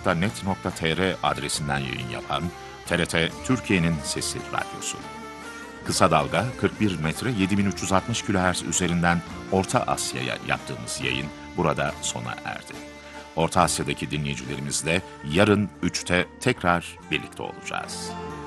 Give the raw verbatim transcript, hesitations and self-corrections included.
nokta net nokta tr adresinden yayın yapan T R T Türkiye'nin Sesi Radyosu. Kısa dalga kırk bir metre yedi bin üç yüz altmış kilohertz üzerinden Orta Asya'ya yaptığımız yayın burada sona erdi. Orta Asya'daki dinleyicilerimizle yarın üçte tekrar birlikte olacağız.